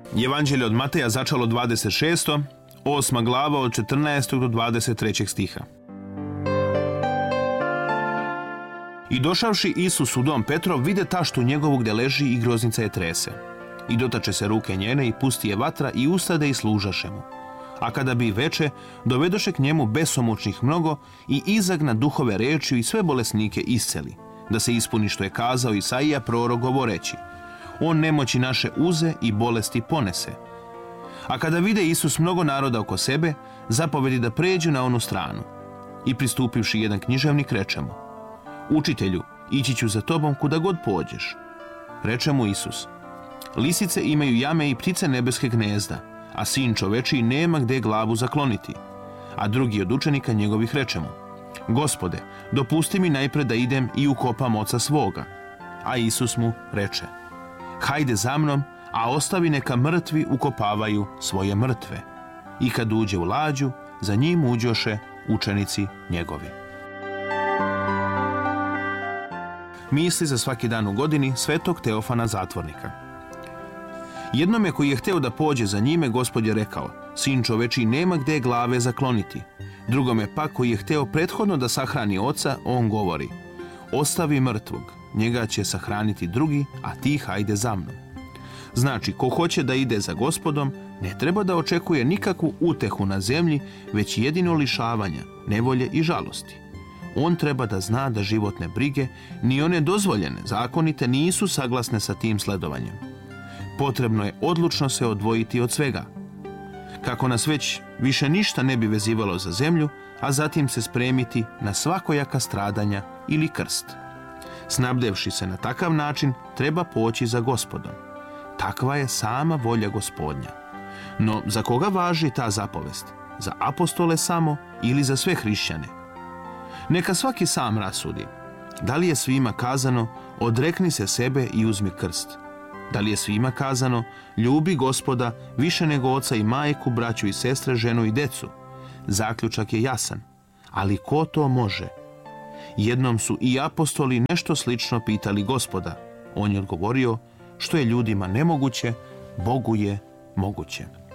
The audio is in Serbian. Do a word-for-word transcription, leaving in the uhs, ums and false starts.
Evanđelje od Mateja začalo dvadeset šesto, osma glava od četrnaestog do dvadeset trećeg stiha. I došavši Isus u dom Petrov, vide taštu njegovu gde leži i groznica je trese. I dotače se ruke njene i pusti je vatra i ustade i služaše mu. A kada bi veče, dovedoše k njemu besomučnih mnogo i izagna duhove reči i sve bolesnike isceli, da se ispuni što je kazao Isaija prorok govoreći: on nemoći naše uze i bolesti ponese. A kada vide Isus mnogo naroda oko sebe, zapovedi da pređu na onu stranu. I pristupivši jedan književnik reče mu: učitelju, ići ću za tobom kuda god pođeš. Reče mu Isus: lisice imaju jame i ptice nebeske gnezda, a sin čovečiji nema gde glavu zakloniti. A drugi od učenika njegovih reče mu: Gospode, dopusti mi najpre da idem i ukopam oca svoga. A Isus mu reče: hajde za mnom, a ostavi neka mrtvi ukopavaju svoje mrtve. I kad uđe u lađu, za njim uđoše učenici njegovi. Misli za svaki dan u godini svetog Teofana Zatvornika. Jednome koji je hteo da pođe za njime, Gospod je rekao: sin čovečiji nema gde glave zakloniti. Drugome pak koji je hteo prethodno da sahrani oca, on govori: ostavi mrtvog, njega će sahraniti drugi, a ti hajde za mnom. Znači, ko hoće da ide za Gospodom, ne treba da očekuje nikakvu utehu na zemlji, već jedino lišavanja, nevolje i žalosti. On treba da zna da životne brige, ni one dozvoljene, zakonite, nisu saglasne sa tim sledovanjem. Potrebno je odlučno se odvojiti od svega. Kako nas već više ništa ne bi vezivalo za zemlju, a zatim se spremiti na svakojaka stradanja ili krst. Snabdevši se na takav način, treba poći za Gospodom. Takva je sama volja Gospodnja. No, za koga važi ta zapovest? Za apostole samo ili za sve hrišćane? Neka svaki sam rasudi. Da li je svima kazano: odrekni se sebe i uzmi krst? Da li je svima kazano: ljubi Gospoda više nego oca i majku, braću i sestre, ženu i decu? Zaključak je jasan. Ali ko to može? Jednom su i apostoli nešto slično pitali Gospoda. On je odgovorio: što je ljudima nemoguće, Bogu je moguće.